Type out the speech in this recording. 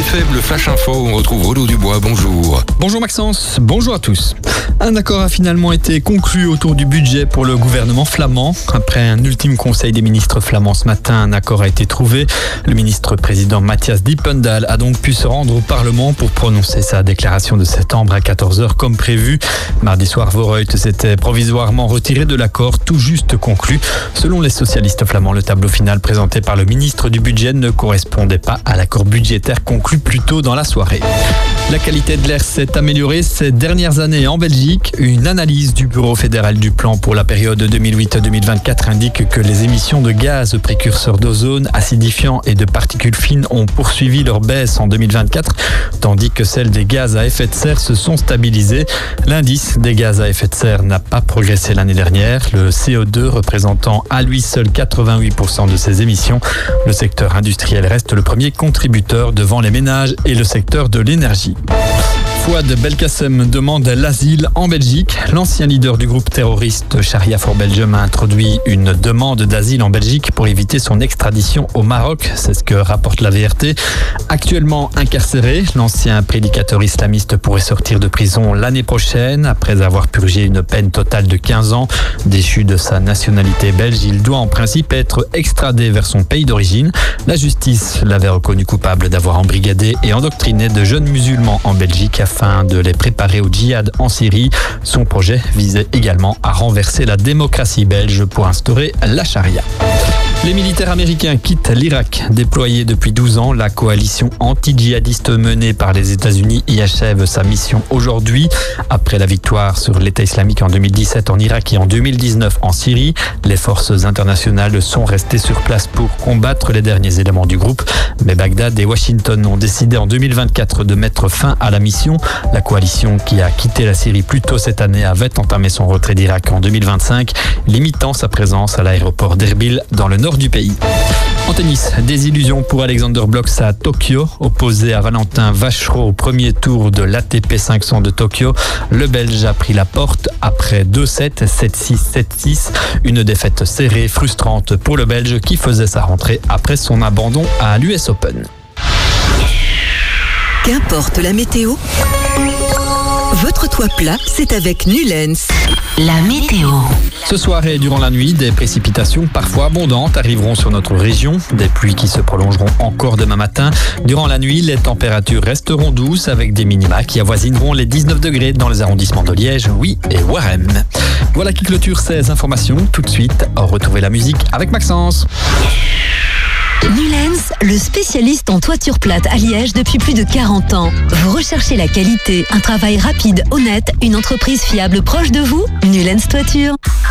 FM, le Flash Info, on retrouve Renaud Dubois, bonjour. Bonjour Maxence, bonjour à tous. Un accord a finalement été conclu autour du budget pour le gouvernement flamand. Après un ultime conseil des ministres flamands ce matin, un accord a été trouvé. Le ministre-président Matthias Dippendal a donc pu se rendre au Parlement pour prononcer sa déclaration de septembre à 14h comme prévu. Mardi soir, Voorhout s'était provisoirement retiré de l'accord tout juste conclu. Selon les socialistes flamands, le tableau final présenté par le ministre du budget ne correspondait pas à l'accord budgétaire conclu plus tôt dans la soirée. La qualité de l'air s'est améliorée ces dernières années en Belgique. Une analyse du Bureau fédéral du plan pour la période 2008-2024 indique que les émissions de gaz précurseurs d'ozone, acidifiants et de particules fines ont poursuivi leur baisse en 2024, tandis que celles des gaz à effet de serre se sont stabilisées. L'indice des gaz à effet de serre n'a pas progressé l'année dernière, le CO2 représentant à lui seul 88% de ces émissions. Le secteur industriel reste le premier contributeur devant les ménages et le secteur de l'énergie. Fouad Belkacem demande l'asile en Belgique. L'ancien leader du groupe terroriste Sharia for Belgium a introduit une demande d'asile en Belgique pour éviter son extradition au Maroc. C'est ce que rapporte la VRT. Actuellement incarcéré, l'ancien prédicateur islamiste pourrait sortir de prison l'année prochaine. Après avoir purgé une peine totale de 15 ans, déchu de sa nationalité belge, il doit en principe être extradé vers son pays d'origine. La justice l'avait reconnu coupable d'avoir embrigadé et endoctriné de jeunes musulmans en Belgique afin de les préparer au djihad en Syrie. Son projet visait également à renverser la démocratie belge pour instaurer la charia. Les militaires américains quittent l'Irak. Déployée depuis 12 ans, la coalition anti-djihadiste menée par les États-Unis y achève sa mission aujourd'hui. Après la victoire sur l'État islamique en 2017 en Irak et en 2019 en Syrie, les forces internationales sont restées sur place pour combattre les derniers éléments du groupe. Mais Bagdad et Washington ont décidé en 2024 de mettre fin à la mission. La coalition qui a quitté la Syrie plus tôt cette année avait entamé son retrait d'Irak en 2025, limitant sa présence à l'aéroport d'Erbil dans le nord du pays. En tennis, désillusion pour Alexander Blok à Tokyo. Opposé à Valentin Vachereau au premier tour de l'ATP 500 de Tokyo, le Belge a pris la porte après 2-7, 7-6, 7-6. Une défaite serrée, frustrante pour le Belge qui faisait sa rentrée après son abandon à l'US Open. Qu'importe la météo, votre toit plat, c'est avec Nulens. La météo. Ce soir et durant la nuit, des précipitations parfois abondantes arriveront sur notre région. Des pluies qui se prolongeront encore demain matin. Durant la nuit, les températures resteront douces avec des minima qui avoisineront les 19 degrés dans les arrondissements de Liège, Oui et Warem. Voilà qui clôture ces informations. Tout de suite, retrouvez la musique avec Maxence. Nulens, le spécialiste en toiture plate à Liège depuis plus de 40 ans. Vous recherchez la qualité, un travail rapide, honnête, une entreprise fiable proche de vous ? Nulens Toiture.